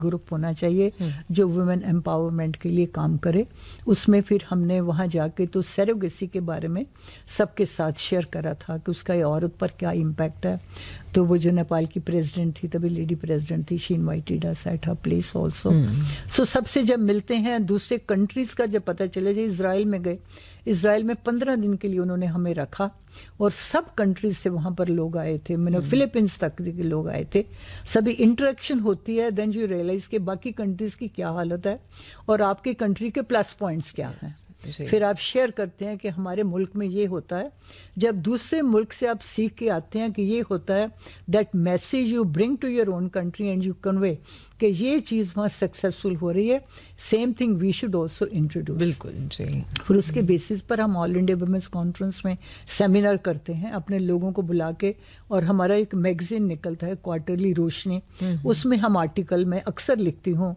Group होना चाहिए जो वुमेन एम्पावरमेंट के लिए काम करे. उसमें फिर हमने वहाँ जाके तो सेरोगेसी के बारे में सबके साथ शेयर करा था कि उसका ये औरत पर क्या इम्पैक्ट है. तो वो जो नेपाल की प्रेसिडेंट थी, तभी लेडी प्रेसिडेंट थी, she invited us at her place also. सो सबसे जब मिलते हैं, दूसरे कंट्रीज का जब पता चले, जो इजराइल में गए, इजराइल में 15 दिन के लिए उन्होंने हमें रखा और सब कंट्रीज से वहां पर लोग आए थे, मैंने फिलीपींस तक के लोग आए थे. सभी इंटरेक्शन होती है, देन यू रियलाइज कि बाकी कंट्रीज की क्या हालत है और आपके कंट्री के प्लस पॉइंट्स क्या हैं. फिर आप शेयर करते हैं कि हमारे मुल्क में ये होता है. जब दूसरे मुल्क से आप सीख के आते हैं कि ये होता है, that message you bring to your own country and you convey कि ये चीज वहां सक्सेसफुल हो रही है, same thing we should also introduce. बिल्कुल जी. फिर उसके बेसिस पर हम ऑल इंडिया वुमेन्स कॉन्फ्रेंस में सेमिनार करते हैं अपने लोगों को बुला के, और हमारा एक मैगजीन निकलता है क्वार्टरली रोशनी, उसमें हम आर्टिकल में अक्सर लिखती हूँ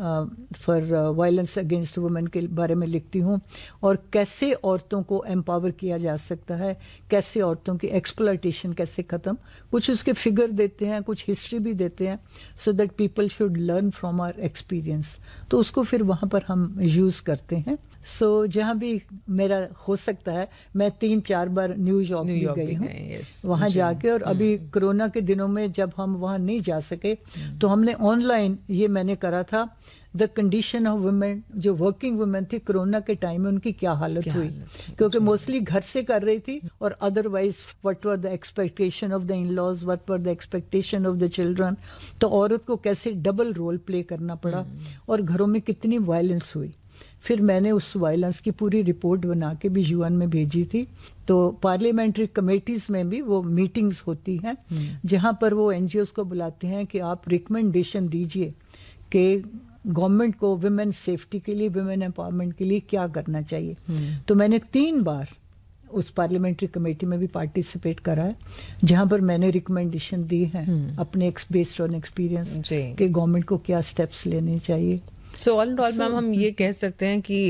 फॉर वायलेंस अगेंस्ट वुमेन के बारे में लिखती हूँ, और कैसे औरतों को एम्पावर किया जा सकता है, कैसे औरतों की एक्सप्लॉयटेशन कैसे खत्म, कुछ उसके फिगर देते हैं, कुछ हिस्ट्री भी देते हैं, so that people should learn from our experience. तो उसको फिर वहाँ पर हम यूज करते हैं. सो जहाँ भी मेरा हो सकता है, मैं 3-4 बार न्यूयॉर्क भी गई हूँ वहाँ जाके. और अभी कोरोना के दिनों में जब हम वहाँ नहीं जा सके तो हमने ऑनलाइन ये मैंने करा था, द कंडीशन ऑफ वुमेन, जो वर्किंग वुमेन थी कोरोना के टाइम में उनकी क्या हालत हुई, क्योंकि मोस्टली घर से कर रही थी, और otherwise what were the expectation of the in laws, what were the expectation of the children. तो औरत को कैसे डबल रोल प्ले करना पड़ा और घरों में कितनी वायलेंस हुई. फिर मैंने उस वायलेंस की पूरी रिपोर्ट बना के भी यूएन में भेजी थी. तो पार्लियामेंट्री कमेटीज में भी वो मीटिंग्स होती हैं जहां पर वो एनजीओज को बुलाते हैं कि आप रिकमेंडेशन दीजिए कि गवर्नमेंट को वुमेन सेफ्टी के लिए, वुमेन एम्पावरमेंट के लिए क्या करना चाहिए. तो मैंने 3 बार उस पार्लियामेंट्री कमेटी में भी पार्टिसिपेट करा है, जहां पर मैंने रिकमेंडेशन दी है अपने बेस्ड ऑन एक्सपीरियंस कि गवर्नमेंट को क्या स्टेप्स लेने चाहिए. So all in all ma'am, हम ये कह सकते हैं कि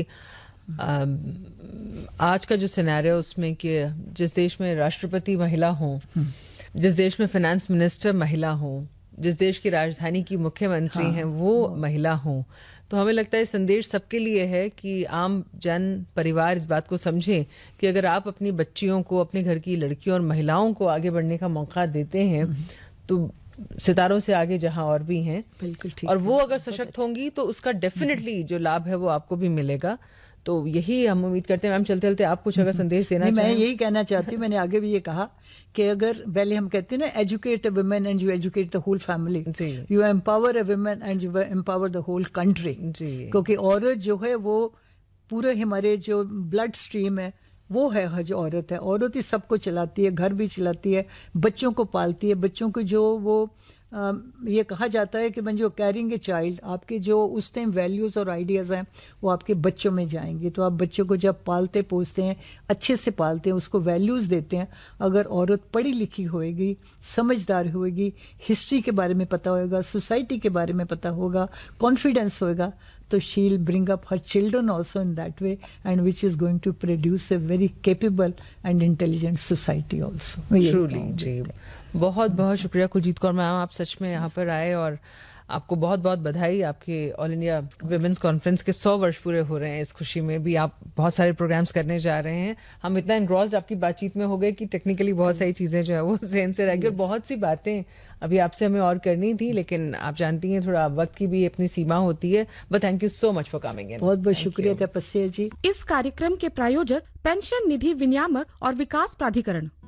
आज का जो सिनेरियो उसमें कि जिस देश में राष्ट्रपति महिला हो, जिस देश में फाइनेंस मिनिस्टर महिला हो, जिस देश की राजधानी की मुख्यमंत्री हैं वो महिला हो, तो हमें लगता है संदेश सबके लिए है कि आम जन परिवार इस बात को समझें कि अगर आप अपनी बच्चियों को, अपने घर की लड़कियों और महिलाओं को आगे बढ़ने का मौका देते हैं तो सितारों से आगे जहां और भी हैं, बिल्कुल ठीक, और वो अगर सशक्त होंगी तो उसका डेफिनेटली जो लाभ है वो आपको भी मिलेगा. तो यही हम उम्मीद करते हैं. मैम चलते चलते आप कुछ अगर संदेश देना चाहें. मैं यही कहना चाहती हूँ, मैंने आगे भी ये कहा कि अगर पहले हम कहते हैं ना, educate a women and you educate the whole family, you empower a women and you empower the whole country. क्योंकि औरत जो है वो पूरे हमारे जो ब्लड स्ट्रीम है वो है, जो औरत है, औरत ही सबको चलाती है, घर भी चलाती है, बच्चों को पालती है. बच्चों को जो वो ये कहा जाता है कि when you're carrying a child, आपके जो उस टाइम वैल्यूज और आइडियाज हैं वो आपके बच्चों में जाएंगे. तो आप बच्चों को जब पालते पोसते हैं, अच्छे से पालते हैं, उसको वैल्यूज देते हैं, अगर औरत पढ़ी लिखी होएगी, समझदार होएगी, हिस्ट्री के बारे में पता होगा, सोसाइटी के बारे में पता होगा, कॉन्फिडेंस होएगा, तो she'll bring up her children also in that way, and which is going to produce a very capable and intelligent society also. Truly, जी. बहुत बहुत शुक्रिया कुलजीत कौर मैम, आप सच में यहाँ पर आए, और आपको बहुत बहुत बधाई. आपके ऑल इंडिया वुमेन्स कॉन्फ्रेंस के 100 वर्ष पूरे हो रहे हैं. इस खुशी में भी आप बहुत सारे प्रोग्राम्स करने जा रहे हैं. हम इतना एनग्रॉस्ड आपकी बातचीत में हो गए कि टेक्निकली बहुत सारी चीजें जो है वो ज़हन से रह गई, और बहुत सी बातें अभी आपसे हमें और करनी थी, लेकिन आप जानती हैं थोड़ा वक्त की भी अपनी सीमा होती है. But thank you so much for coming in. बहुत बहुत शुक्रिया तपस्या जी. इस कार्यक्रम के प्रायोजक पेंशन निधि विनियामक और विकास प्राधिकरण.